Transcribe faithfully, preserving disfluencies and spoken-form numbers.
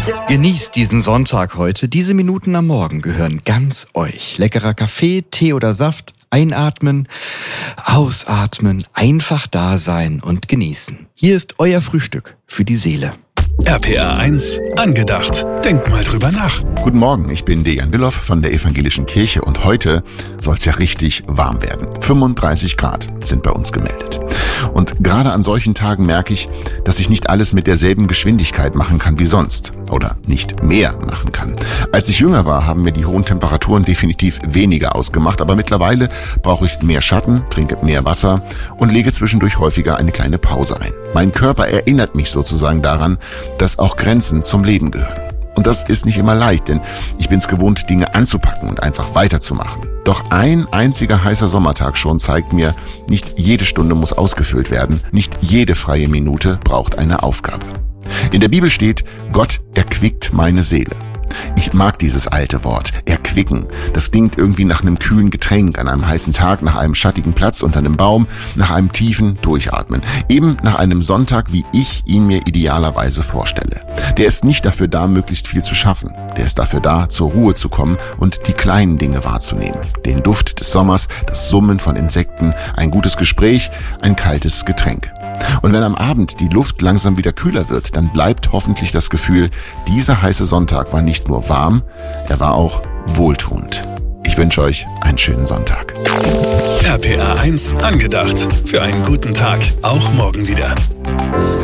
Genießt diesen Sonntag heute. Diese Minuten am Morgen gehören ganz euch. Leckerer Kaffee, Tee oder Saft. Einatmen, ausatmen, einfach da sein und genießen. Hier ist euer Frühstück für die Seele. R P R eins angedacht. Denkt mal drüber nach. Guten Morgen, ich bin Dejan Willow von der Evangelischen Kirche und heute soll es ja richtig warm werden. fünfunddreißig Grad sind bei uns gemeldet. Und gerade an solchen Tagen merke ich, dass ich nicht alles mit derselben Geschwindigkeit machen kann wie sonst. Oder nicht mehr machen kann. Als ich jünger war, haben mir die hohen Temperaturen definitiv weniger ausgemacht, aber mittlerweile brauche ich mehr Schatten, trinke mehr Wasser und lege zwischendurch häufiger eine kleine Pause ein. Mein Körper erinnert mich sozusagen daran, dass auch Grenzen zum Leben gehören. Und das ist nicht immer leicht, denn ich bin es gewohnt, Dinge anzupacken und einfach weiterzumachen. Doch ein einziger heißer Sommertag schon zeigt mir, nicht jede Stunde muss ausgefüllt werden, nicht jede freie Minute braucht eine Aufgabe. In der Bibel steht, Gott erquickt meine Seele. Ich mag dieses alte Wort, erquicken. Das klingt irgendwie nach einem kühlen Getränk, an einem heißen Tag, nach einem schattigen Platz unter einem Baum, nach einem tiefen Durchatmen. Eben nach einem Sonntag, wie ich ihn mir idealerweise vorstelle. Der ist nicht dafür da, möglichst viel zu schaffen. Der ist dafür da, zur Ruhe zu kommen und die kleinen Dinge wahrzunehmen. Den Duft des Sommers, das Summen von Insekten, ein gutes Gespräch, ein kaltes Getränk. Und wenn am Abend die Luft langsam wieder kühler wird, dann bleibt hoffentlich das Gefühl, dieser heiße Sonntag war nicht nur warm, er war auch wohltuend. Ich wünsche euch einen schönen Sonntag. R P R eins angedacht. Für einen guten Tag, auch morgen wieder.